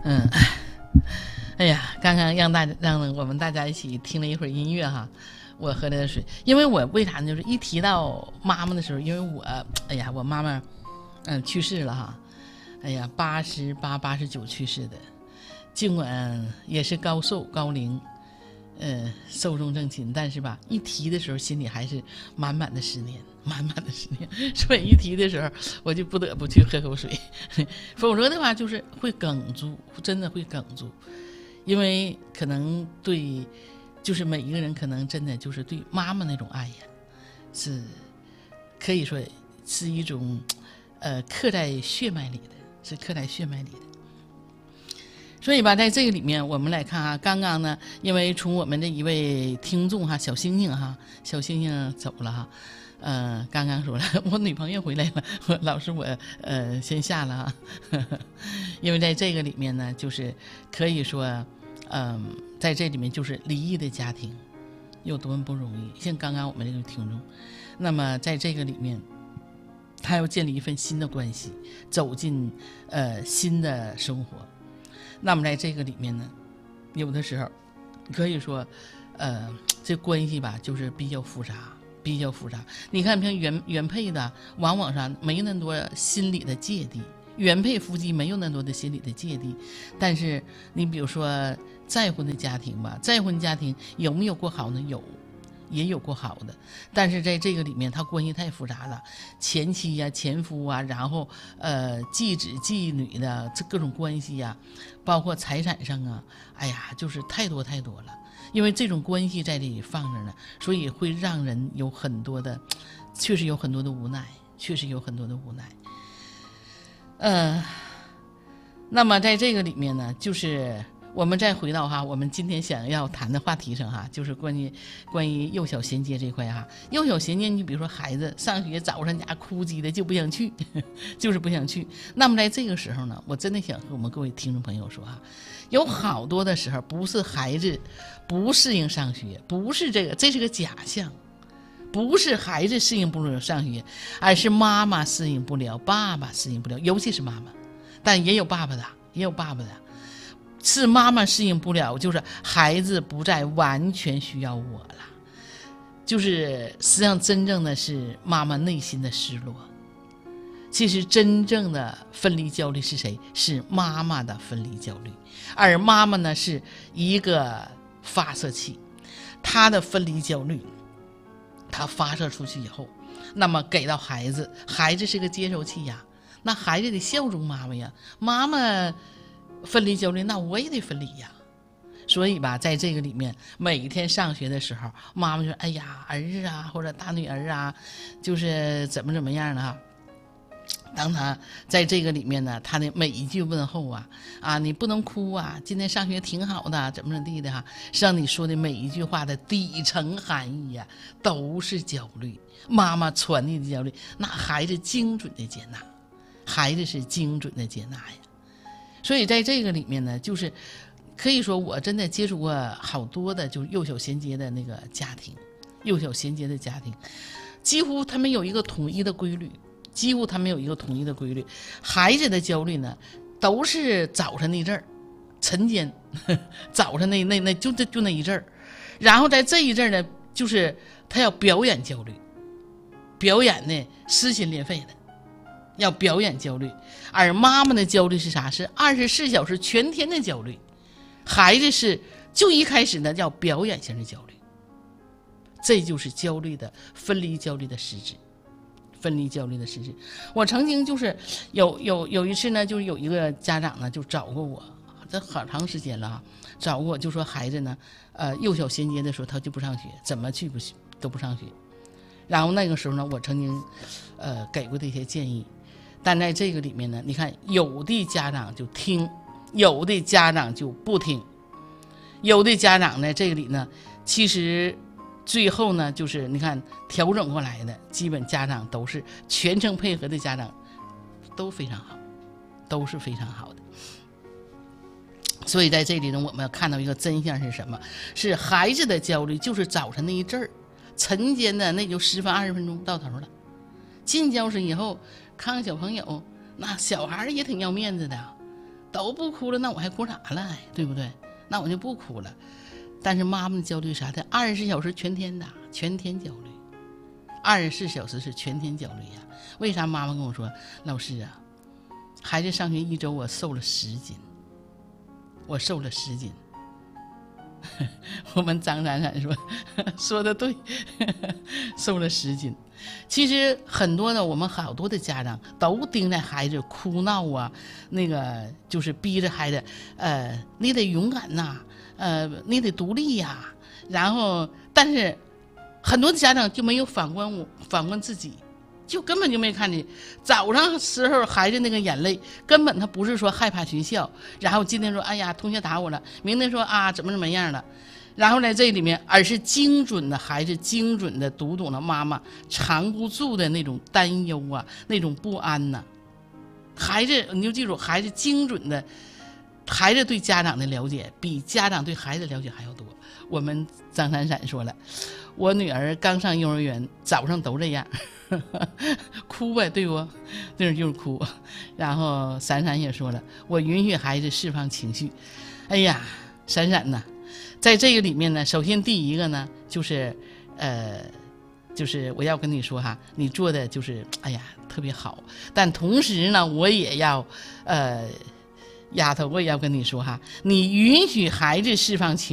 哎呀，刚刚让我们大家一起听了一会儿音乐哈，我喝了水，因为我为啥呢？就是一提到妈妈的时候，因为我妈妈去世了哈，88、89去世的，尽管也是高寿高龄，寿终正寝，但是吧，一提的时候心里还是满满的思念，所以一提的时候我就不得不去喝口水，否则的话就是会哽住，真的会哽住，因为可能对，就是每一个人可能真的就是对妈妈那种爱呀，是可以说是一种刻在血脉里的，是刻在血脉里的。所以吧，在这个里面我们来看哈，刚刚呢，因为从我们的一位听众哈，小星星走了哈，刚刚说了我女朋友回来了，老师我先下了哈，因为在这个里面呢，就是可以说在这里面就是离异的家庭有多么不容易，像刚刚我们这个听众，那么在这个里面他要建立一份新的关系，走进新的生活。那么在这个里面呢，有的时候可以说这关系吧就是比较复杂。你看像原配的往往上没那么多心理的芥蒂，原配夫妻没有那么多的心理的芥蒂，但是你比如说再婚的家庭吧，再婚家庭有没有过好呢？也有过好的，但是在这个里面它关系太复杂了，前妻呀、前夫啊，然后继子继女的这各种关系呀，包括财产上啊，就是太多了，因为这种关系在这里放着呢，所以会让人有很多的，确实有很多的无奈。那么在这个里面呢，就是我们再回到哈，我们今天想要谈的话题上哈，就是关于幼小衔接这块哈。幼小衔接，你比如说孩子上学早上家哭唧的就不想去，就是不想去。那么在这个时候呢，我真的想和我们各位听众朋友说哈，有好多的时候不是孩子不适应上学，不是这是个假象，不是孩子适应不了上学，而是妈妈适应不了，爸爸适应不了，尤其是妈妈，但也有爸爸的。是妈妈适应不了，就是孩子不再完全需要我了，就是实际上真正的是妈妈内心的失落。其实真正的分离焦虑是谁？是妈妈的分离焦虑，而妈妈呢是一个发射器，她的分离焦虑她发射出去以后，那么给到孩子，孩子是个接收器呀，那孩子得效忠妈妈呀，妈妈分离焦虑，那我也得分离呀。所以吧，在这个里面，每一天上学的时候，妈妈就说：“哎呀，儿子啊，或者大女儿啊，就是怎么样的哈。”当他在这个里面呢，他的每一句问候你不能哭啊，今天上学挺好的，怎么地的哈，像你说的每一句话的底层含义呀，都是焦虑。妈妈传递的焦虑，那孩子精准的接纳，孩子是精准的接纳呀。所以在这个里面呢，就是可以说我真的接触过好多的就是幼小衔接的那个家庭，几乎他们有一个统一的规律，孩子的焦虑呢都是早晨那阵儿，晨间早晨那就那一阵儿，然后在这一阵儿呢，就是他要表演焦虑，表演呢撕心裂肺的要表演焦虑，而妈妈的焦虑是啥？是24小时全天的焦虑。孩子是就一开始呢叫表演型的焦虑，这就是焦虑的分离焦虑的实质。我曾经就是有一次呢，就是有一个家长呢就找过我，这好长时间了啊，找过我就说孩子呢幼小衔接的时候他就不上学，怎么去都不上学。然后那个时候呢，我曾经给过这些建议，但在这个里面呢，你看有的家长就听，有的家长就不听，有的家长呢这个里呢其实最后呢就是你看调整过来的基本家长都是全程配合的家长，都非常好，都是非常好的。所以在这里呢，我们要看到一个真相是什么？是孩子的焦虑就是早晨那一阵儿，晨间的那就10分20分钟到头了。进教室以后看小朋友，那小孩也挺要面子的， 都不哭了，那我还哭啥了？对不对？那我就不哭了。但是妈妈的焦虑啥的，24小时全天的，全天焦虑，24小时是全天焦虑呀。为啥妈妈跟我说，老师啊，孩子上学1周我瘦了10斤，我瘦了10斤。我们张闪闪说的对，瘦了10斤。其实很多的我们好多的家长都盯着孩子哭闹啊，那个就是逼着孩子，你得勇敢呐，你得独立呀。然后，但是很多的家长就没有反观自己，就根本就没看见早上时候孩子那个眼泪，根本他不是说害怕学校，然后今天说哎呀同学打我了，明天说啊怎么样了，然后在这里面，而是精准的孩子精准的读懂了妈妈藏不住的那种担忧啊，那种不安呐。孩子你就记住，孩子精准的，孩子对家长的了解比家长对孩子的了解还要多。我们张闪闪说了，我女儿刚上幼儿园，早上都这样哭呗，对不？对，就是哭。然后闪闪也说了，我允许孩子释放情绪。哎呀，闪闪呐，在这个里面呢，首先第一个呢，就是我要跟你说哈，你做的就是哎呀特别好，但同时呢，我也要丫头，我也要跟你说哈，你允许孩子释放情绪